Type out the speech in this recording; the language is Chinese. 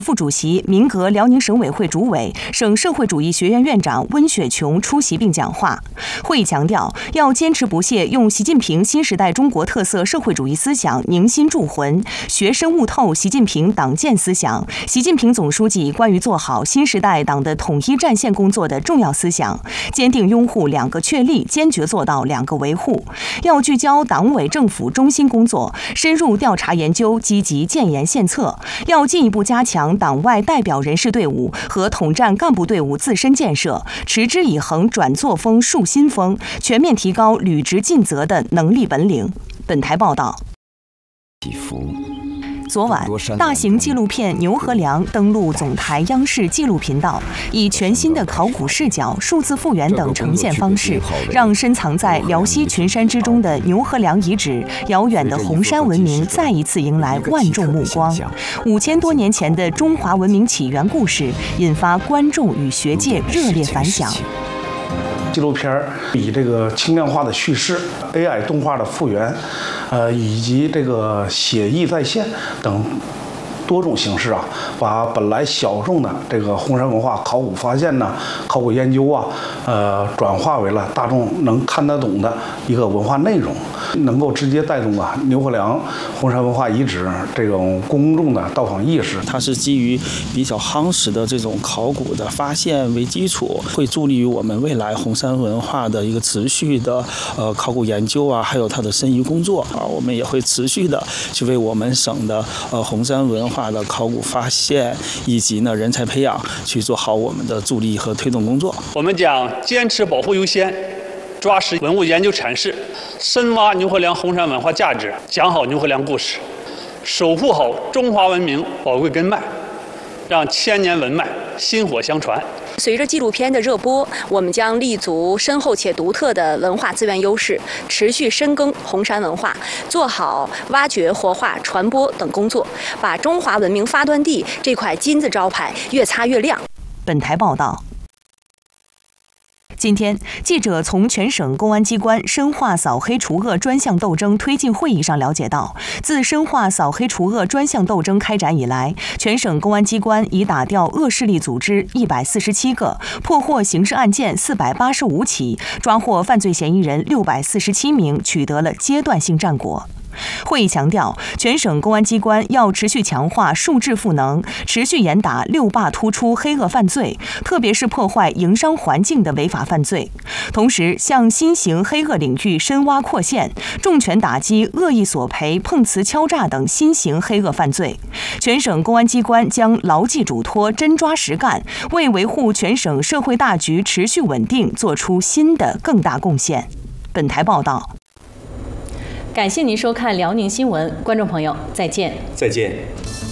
副主席、民革辽宁省委会主委、省社会主义学院院长温雪琼出席并讲话。会议强调，要坚持不懈用习近平新时代中国特色社会主义思想凝心铸魂，学深悟透习近平党建思想、习近平总书记关于做好新时代党的统一战线工作的重要思想，坚定拥护2个确立，坚决做到2个维护。要聚焦党委政府中心工作，深入调查研究，积极建言献策。要进一步加强党外代表人士队伍和统战干部队伍自身建设，持之以恒转作风树新风，全面提高履职尽责的能力本领。本台报道。昨晚，大型纪录片《牛和梁》登陆总台央视纪录频道，以全新的考古视角、数字复原等呈现方式，让深藏在辽西群山之中的牛和梁遗址、遥远的红山文明再一次迎来万众目光。5000多年前的中华文明起源故事，引发观众与学界热烈反响。 纪录片以这个轻量化的叙事、AI 动画的复原，以及这个写意再现等多种形式把本来小众的这个红山文化考古发现考古研究转化为了大众能看得懂的一个文化内容，能够直接带动牛和梁红山文化遗址这种公众的到访意识。 它是基于比较夯实的这种考古的发现为基础，会助力于我们未来红山文化的一个持续的考古研究还有它的申遗工作我们也会持续的去为我们省的红山文化的考古发现以及人才培养去做好我们的助力和推动工作。 我们将坚持保护优先，抓实文物研究阐释，深挖牛和梁红山文化价值，讲好牛和梁故事，守护好中华文明宝贵根脉，让千年文脉薪火相传。 随着纪录片的热播，我们将立足深厚且独特的文化资源优势，持续深耕红山文化，做好挖掘、活化、传播等工作，把中华文明发端地这块金字招牌越擦越亮。 本台报道。今天，记者从全省公安机关深化扫黑除恶专项斗争推进会议上了解到，自深化扫黑除恶专项斗争开展以来，全省公安机关已打掉恶势力组织147个，破获刑事案件485起，抓获犯罪嫌疑人647名，取得了阶段性战果。会议强调，全省公安机关要持续强化数质赋能，持续严打6霸突出黑恶犯罪，特别是破坏营商环境的违法犯罪。同时，向新型黑恶领域深挖扩线，重拳打击恶意索赔、碰瓷敲诈等新型黑恶犯罪。全省公安机关将牢记嘱托，真抓实干，为维护全省社会大局持续稳定做出新的更大贡献。本台报道。 感谢您收看辽宁新闻，观众朋友，再见。 再见。